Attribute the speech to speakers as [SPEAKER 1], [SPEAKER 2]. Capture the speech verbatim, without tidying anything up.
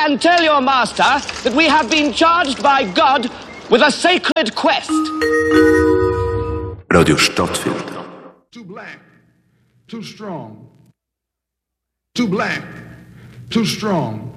[SPEAKER 1] and tell your master that we have been charged by God with a sacred quest.
[SPEAKER 2] Radio Stadtfilter.
[SPEAKER 3] Too black, too strong. Too black, too strong.